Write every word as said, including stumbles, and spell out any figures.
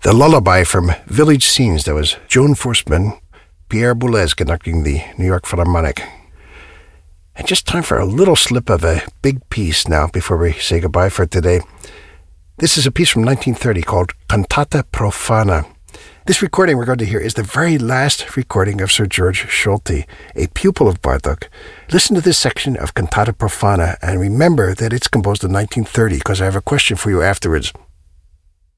The Lullaby from Village Scenes. That was Joan Forstmann, Pierre Boulez conducting the New York Philharmonic. And just time for a little slip of a big piece now before we say goodbye for today. This is a piece from nineteen thirty called Cantata Profana. This recording we're going to hear is the very last recording of Sir George Solti, a pupil of Bartók. Listen to this section of Cantata Profana and remember that it's composed in nineteen thirty because I have a question for you afterwards.